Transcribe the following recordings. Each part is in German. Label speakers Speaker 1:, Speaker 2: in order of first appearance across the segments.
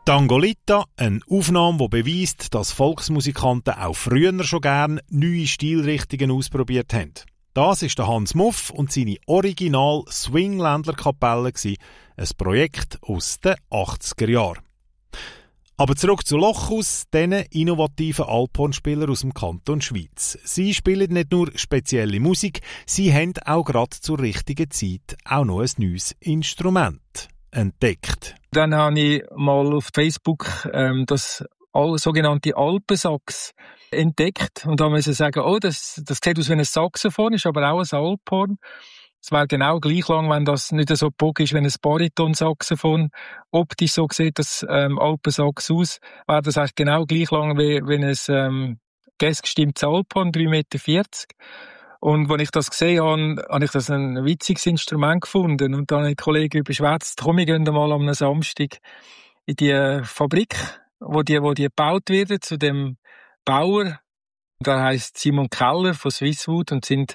Speaker 1: Tangolita, eine Aufnahme, die beweist, dass Volksmusikanten auch früher schon gerne neue Stilrichtungen ausprobiert haben. Das ist der Hans Muff und seine Original Swing-Ländler-Kapelle, ein Projekt aus den 80er Jahren. Aber zurück zu Lochhaus, diesen innovativen Alphornspielern aus dem Kanton Schwyz. Sie spielen nicht nur spezielle Musik, sie haben auch gerade zur richtigen Zeit auch noch ein neues Instrument entdeckt.
Speaker 2: Dann habe ich mal auf Facebook das sogenannte Alpensax entdeckt und da musste ich sagen, das sieht aus wie ein Saxophon, ist aber auch ein Alphorn. Es wäre genau gleich lang, wenn das nicht so bock ist wie ein Bariton-Saxophon. Optisch so sieht das Alpensax aus, wäre das eigentlich genau gleich lang wie ein gestimmtes Alphorn, 3,40 Meter. Und als ich das gesehen habe, habe ich das ein witziges Instrument gefunden. Und dann habe ich die Kollegen überschwätzt, komm, wir gehen mal am Samstag in die Fabrik, wo die gebaut wird, zu dem Bauer. Der heisst Simon Keller von Swisswood und sind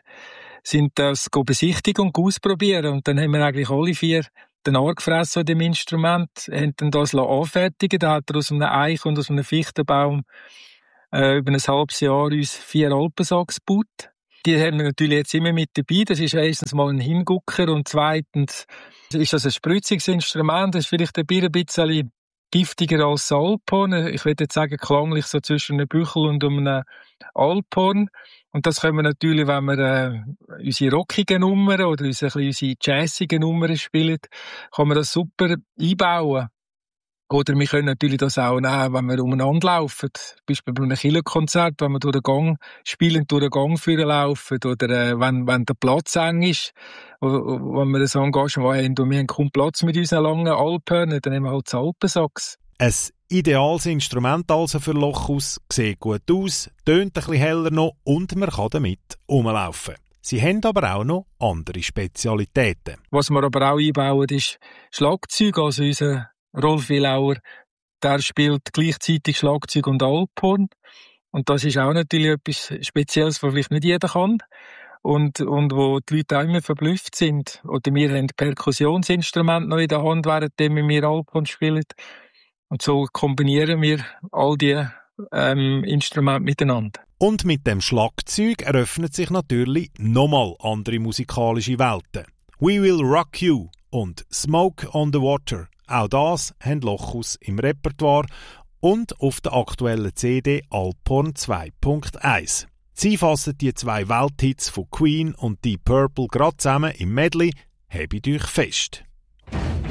Speaker 2: das besichtigen und ausprobieren. Und dann haben wir eigentlich alle 4 den Ohr gefressen an dem Instrument, haben dann das anfertigen. Da hat er aus einem Eich und aus einem Fichtenbaum über ein halbes Jahr uns 4 Alpensax gebaut. Die haben wir natürlich jetzt immer mit dabei. Das ist erstens mal ein Hingucker und zweitens ist das ein spritziges Instrument. Das ist vielleicht ein bisschen giftiger als das Alphorn. Ich würde jetzt sagen, klanglich so zwischen einem Büchel und einem Alphorn. Und das können wir natürlich, wenn wir unsere rockigen Nummern oder unsere jazzigen Nummern spielen, kann man das super einbauen. Oder wir können natürlich das auch nehmen, wenn wir umeinander laufen. Zum Beispiel bei einem Kirchenkonzert, wenn wir durch den Gang spielen, durch den Gang führen laufen. Oder wenn der Platz eng ist, wenn wir das Engagement haben und wir haben kaum Platz mit unseren langen Alphörnern, dann nehmen wir halt das Alpensax.
Speaker 1: Ein ideales Instrument also für Lochhaus, sieht gut aus, tönt ein bisschen heller noch und man kann damit rumlaufen. Sie haben aber auch noch andere Spezialitäten.
Speaker 2: Was wir aber auch einbauen, ist Schlagzeug, also unser Rolf Willauer, der spielt gleichzeitig Schlagzeug und Alphorn. Und das ist auch natürlich etwas Spezielles, was vielleicht nicht jeder kann. Und wo die Leute auch immer verblüfft sind. Oder wir haben Perkussionsinstrumente noch in der Hand, während wir Alphorn spielen. Und so kombinieren wir all die Instrumente miteinander.
Speaker 1: Und mit dem Schlagzeug eröffnet sich natürlich nochmal andere musikalische Welten. We Will Rock You und Smoke on the Water. Auch das haben Lochhaus im Repertoire und auf der aktuellen CD Alphorn 2.1. Sie fassen die 2 Welthits von Queen und Deep Purple gerade zusammen im Medley «Hebt euch fest».